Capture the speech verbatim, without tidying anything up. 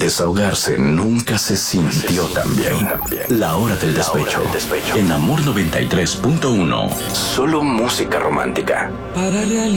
Desahogarse nunca se sintió tan bien. La hora del despecho. En Amor noventa y tres punto uno. Solo música romántica. Para realizar